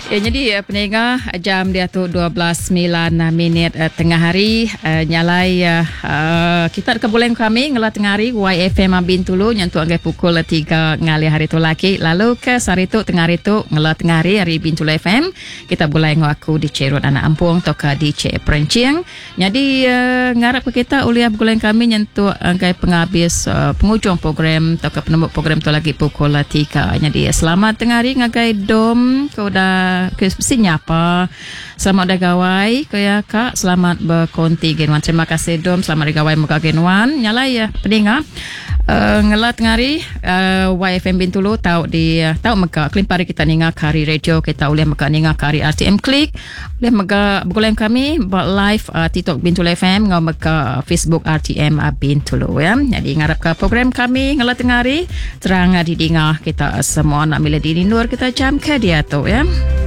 Jadi pendengar, jam dia tu 12.09 tengah hari. Nyalai kita ada keboleh kami ngelah tengah hari YFM Bintulu nyentuh anggai pukul 3 ngali hari tu lagi. Lalu ke sari tu tengah hari tu ngelah tengah hari Bintulu FM. Kita boleh ngaku di Cerut Anak Ampung toka di C Perenciang. Jadi ngarap ke kita uliah boleh kami nyentuh anggai penghabis pengujung program toka penembuk program tu lagi pukul 3. Jadi selamat tengah hari ngagai dom kau dah mesti nyapa. Selamat dah gawai kaya kak, selamat berkonti genwan. Terima kasih dom, selamat digawai muka genwan. Nyalai ya pendengar ngelat ngari YFM Bintulu tahu di tahu maka klimpari kita ninga kari radio kita ulih maka ninga kari RTM Klik ulih maka boleh kami live TikTok Bintulu FM ngau maka Facebook RTM Bintulu ya. Jadi ngarap ke program kami ngelat ngari terang didinga kita semua nak milih di luar kita jam ke dia tu ya.